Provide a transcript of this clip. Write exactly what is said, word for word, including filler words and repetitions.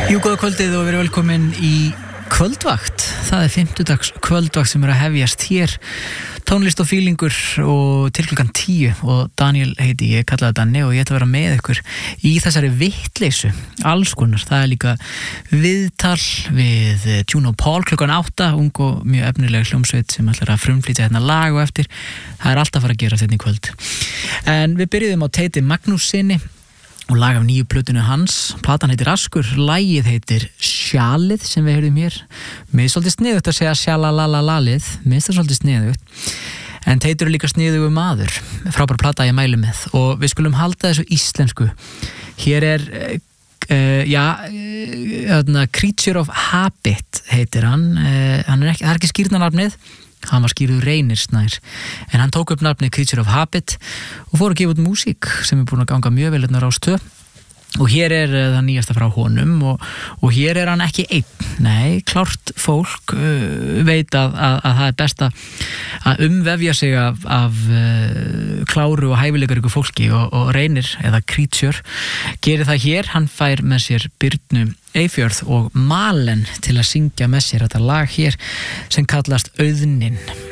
Jú, góða kvöldið og verið velkomin í kvöldvakt. Það er fimmtudags kvöldvakt sem er að hefjast hér. Tónlist og fílingur og til klukkan tíu og Daniel heiti ég, kallaði Danni og ég ætla að vera með ykkur í þessari vittleysu, alls konar. Það er líka viðtal við Juno Paul klukkan átta, ung og mjög efnileg hljómsveit sem ætlar að frumflytja hérna lag og eftir. Það er alltaf að fara að gera þetta í kvöld. En við byrjuðum á Teiti Magnússyni og lag af nýju plötunu hans. Platan heitir Askur, lagið heitir Sjalið sem við heyrðum hér. Mér er svolítið sniðugt að segja sjalalalalið, mér er það svolítið sniðugt. En Teitur er líka sniðugur maður, frábær plata ég mæli með og við skulum halda þessu íslensku. Hér er, uh, já, uh, Creature of Habit heitir hann, uh, hann er ekki, það er ekki skýrnarnafnið. Hann var skýrður Reynir Snær en hann tók upp nafnið Creature of Habit og fór að gefa út músík sem er búin að ganga mjög vel hérna á Rás tvö og hér er það nýjasta frá honum og, og hér er hann ekki einn, nei, klárt fólk uh, veit að, að, að það er best að umvefja sig af, af uh, kláru og hæfileikaríku fólki og, og Reynir eða Creature gerir það hér, hann fær með sér Birnu Eyfjörð og Malen til að syngja með sér þetta lag hér sem kallast Auðnin.